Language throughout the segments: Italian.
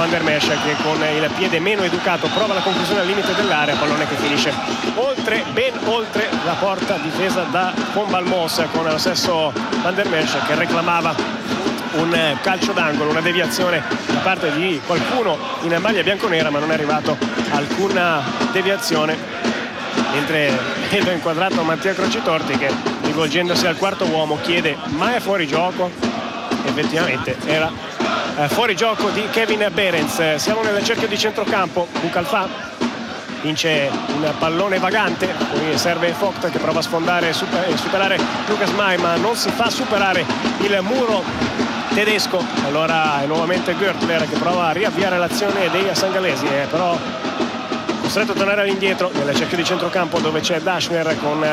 Van der Merch che con il piede meno educato prova la conclusione al limite dell'area, pallone che finisce ben oltre la porta difesa da Von Balmos, con lo stesso Van der Merch che reclamava un calcio d'angolo, una deviazione da parte di qualcuno in maglia bianconera, ma non è arrivato alcuna deviazione, mentre vedo inquadrato Mattia Crocitorti che, rivolgendosi al quarto uomo, chiede: ma è fuori gioco? Effettivamente era fuori gioco di Kevin Behrens. Siamo nel cerchio di centrocampo. Bucalfà vince un pallone vagante, poi serve Vogt che prova a sfondare e superare Lucas Mai, ma non si fa superare il muro tedesco. Allora è nuovamente Görtler che prova a riavviare l'azione dei sangalesi, però costretto a tornare all'indietro nel cerchio di centrocampo, dove c'è Daschner con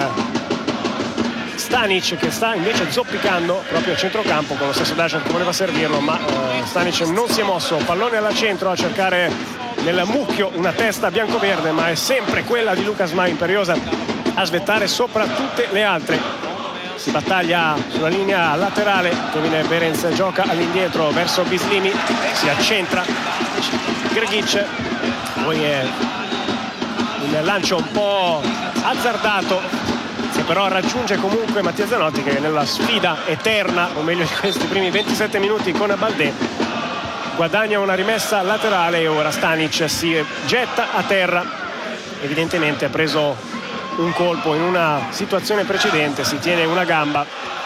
Stanic che sta invece zoppicando proprio a centrocampo, con lo stesso Daschner che voleva servirlo, ma Stanic non si è mosso. Pallone alla centro a cercare nel mucchio una testa bianco-verde, ma è sempre quella di Lucas Mai imperiosa a svettare sopra tutte le altre. Si battaglia sulla linea laterale, Kevin Behrens gioca all'indietro verso Bislimi, si accentra Grgic, poi è un lancio un po' azzardato che però raggiunge comunque Mattia Zanotti, che nella sfida eterna, o meglio di questi primi 27 minuti con Balde, guadagna una rimessa laterale e ora Stanic si getta a terra. Evidentemente ha preso un colpo in una situazione precedente, si tiene una gamba.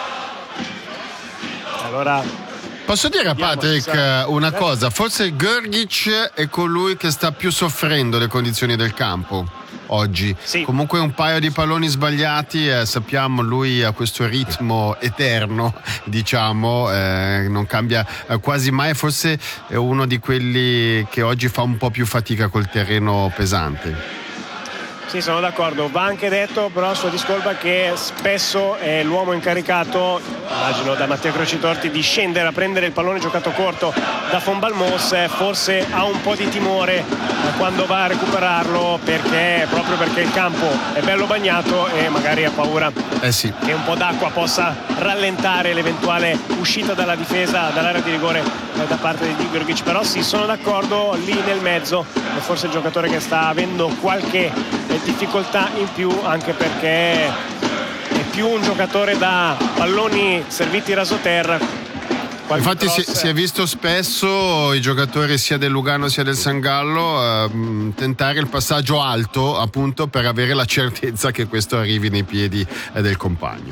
Allora posso dire a Patrick una cosa: forse Grgic è colui che sta più soffrendo le condizioni del campo oggi. Sì. Comunque un paio di palloni sbagliati, sappiamo, lui ha questo ritmo eterno, diciamo, non cambia quasi mai, forse è uno di quelli che oggi fa un po' più fatica col terreno pesante. Sì, sono d'accordo. Va anche detto però a sua discolpa che spesso è l'uomo incaricato, immagino da Mattia Crocitorti, di scendere a prendere il pallone giocato corto da Von Balmos. Forse ha un po' di timore quando va a recuperarlo, proprio perché il campo è bello bagnato e magari ha paura che un po' d'acqua possa rallentare l'eventuale uscita dalla difesa, dall'area di rigore da parte di Grgic. Però sì, sono d'accordo, lì nel mezzo è forse il giocatore che sta avendo qualche difficoltà in più, anche perché è più un giocatore da palloni serviti rasoterra. Infatti si è visto spesso i giocatori sia del Lugano sia del San Gallo tentare il passaggio alto, appunto per avere la certezza che questo arrivi nei piedi del compagno.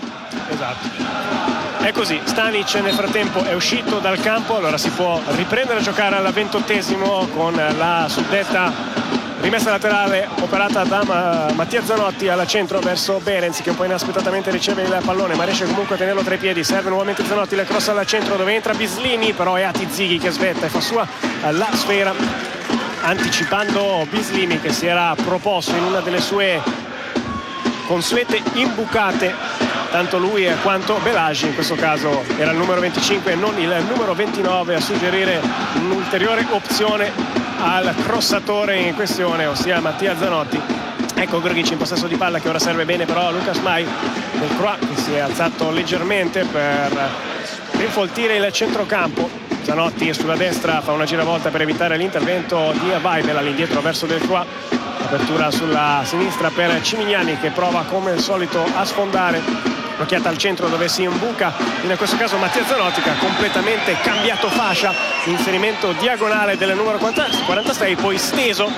Esatto. È così, Stanic nel frattempo è uscito dal campo, allora si può riprendere a giocare al 28esimo con la suddetta rimessa laterale operata da Mattia Zanotti al centro verso Behrens, che un po' inaspettatamente riceve il pallone ma riesce comunque a tenerlo tra i piedi. Serve nuovamente Zanotti, la cross al centro dove entra Bislimi, però è Atizighi che svetta e fa sua la sfera, anticipando Bislimi che si era proposto in una delle sue consuete imbucate, tanto lui quanto Belagi, in questo caso era il numero 25 e non il numero 29 a suggerire un'ulteriore opzione al crossatore in questione, ossia Mattia Zanotti. Ecco Grgic in possesso di palla, che ora serve bene però a Lucas Mai del Croix, che si è alzato leggermente per rinfoltire il centrocampo. Zanotti sulla destra fa una giravolta per evitare l'intervento di Weibel all'indietro verso del Croix. Apertura sulla sinistra per Cimignani, che prova come al solito a sfondare. Occhiata al centro dove si imbuca in questo caso Mattia Zanotti, che ha completamente cambiato fascia, inserimento diagonale del numero 46, poi steso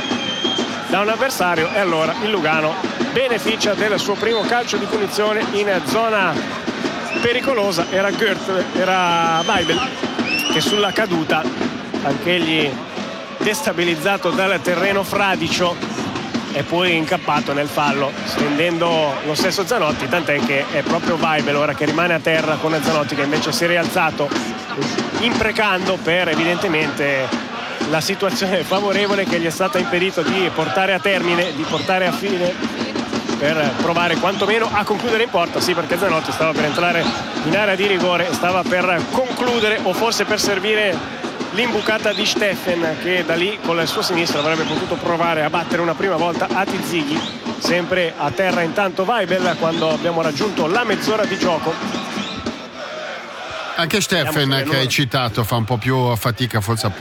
da un avversario, e allora il Lugano beneficia del suo primo calcio di punizione in zona pericolosa. Era Weibel che sulla caduta, anch'egli destabilizzato dal terreno fradicio, e poi incappato nel fallo, stendendo lo stesso Zanotti, tant'è che è proprio Weibel ora che rimane a terra, con Zanotti che invece si è rialzato, imprecando per evidentemente la situazione favorevole che gli è stata impedito di portare a termine, di portare a fine, per provare quantomeno a concludere in porta. Sì, perché Zanotti stava per entrare in area di rigore, stava per concludere o forse per servire l'imbucata di Steffen, che da lì con il suo sinistro avrebbe potuto provare a battere una prima volta Atizighi. Sempre a terra intanto Weibel quando abbiamo raggiunto la mezz'ora di gioco. Anche Steffen, che hai citato, fa un po' più fatica forse a